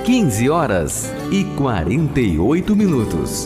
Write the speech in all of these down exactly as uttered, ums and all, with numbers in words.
quinze horas e quarenta e oito minutos.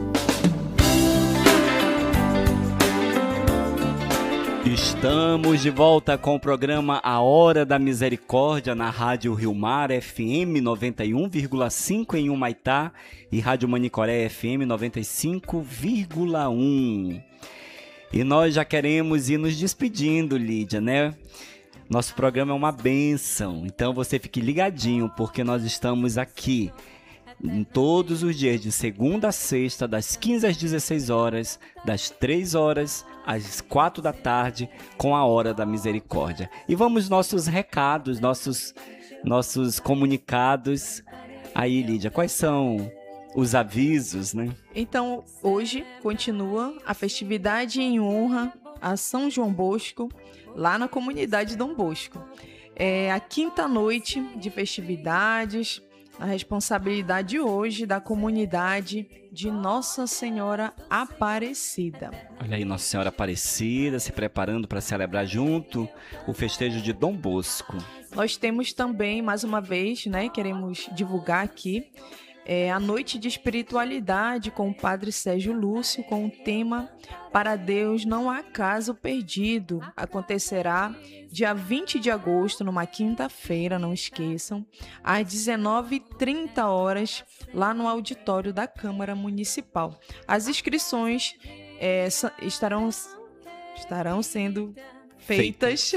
Estamos de volta com o programa A Hora da Misericórdia na Rádio Rio Mar F M noventa e um vírgula cinco em Humaitá e Rádio Manicoré F M noventa e cinco vírgula um. E nós já queremos ir nos despedindo, Lídia, né? Nosso programa é uma bênção, então você fique ligadinho, porque nós estamos aqui em todos os dias, de segunda a sexta, das quinze às dezesseis horas, das três horas às quatro da tarde, com a Hora da Misericórdia. E vamos nossos recados, nossos, nossos comunicados. Aí, Lídia, quais são os avisos, né? Então, hoje continua a festividade em honra a São João Bosco, lá na comunidade Dom Bosco. É a quinta noite de festividades, a responsabilidade hoje da comunidade de Nossa Senhora Aparecida. Olha aí, Nossa Senhora Aparecida se preparando para celebrar junto o festejo de Dom Bosco. Nós temos também, mais uma vez, né, queremos divulgar aqui, é, a noite de espiritualidade com o Padre Sérgio Lúcio, com o tema Para Deus Não Há Caso Perdido. Acontecerá dia vinte de agosto, numa quinta-feira, não esqueçam, às dezenove e trinta horas, lá no auditório da Câmara Municipal. As inscrições é, estarão, estarão sendo feitas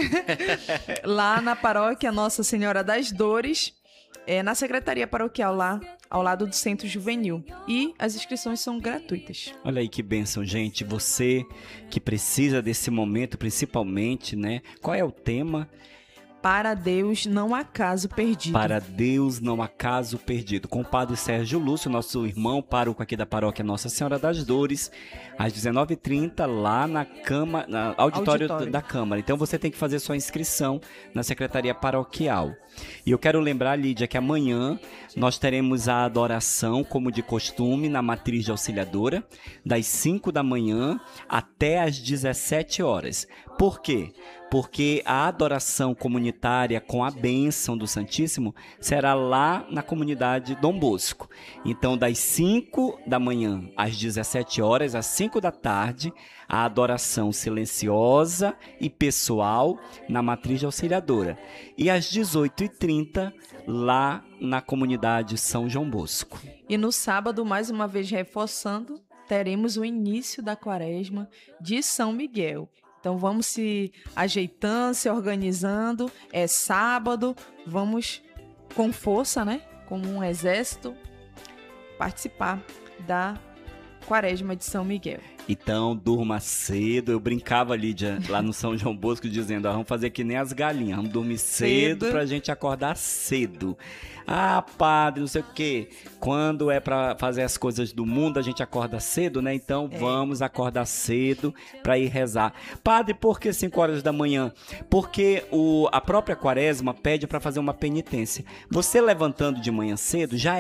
lá na paróquia Nossa Senhora das Dores, é, na Secretaria Paroquial lá, ao lado do Centro Juvenil. E as inscrições são gratuitas. Olha aí que bênção, gente. Você que precisa desse momento, principalmente, né? Qual é o tema? Para Deus não há caso perdido. Para Deus não há caso perdido. Com o Padre Sérgio Lúcio, nosso irmão pároco aqui da paróquia Nossa Senhora das Dores, às dezenove e trinta, lá na, cama, na auditório, auditório da Câmara. Então você tem que fazer sua inscrição na Secretaria Paroquial. E eu quero lembrar, Lídia, que amanhã nós teremos a adoração, como de costume, na Matriz de Auxiliadora, das cinco da manhã até às dezessete horas. Por quê? Porque a adoração comunitária com a bênção do Santíssimo será lá na comunidade Dom Bosco. Então, das cinco da manhã às dezessete horas, às cinco da tarde, a adoração silenciosa e pessoal na Matriz de Auxiliadora. E às dezoito e trinta, lá na comunidade São João Bosco. E no sábado, mais uma vez reforçando, teremos o início da quaresma de São Miguel. Então vamos se ajeitando, se organizando. É sábado, vamos com força, né? Como um exército, participar da quaresma de São Miguel. Então, durma cedo. Eu brincava, Lídia, lá no São João Bosco, dizendo, ah, vamos fazer que nem as galinhas, vamos dormir cedo, cedo pra gente acordar cedo. Ah, padre, não sei o quê. Quando é pra fazer as coisas do mundo, a gente acorda cedo, né? Então, é. vamos acordar cedo pra ir rezar. Padre, por que cinco horas da manhã? Porque o, a própria quaresma pede pra fazer uma penitência. Você levantando de manhã cedo, já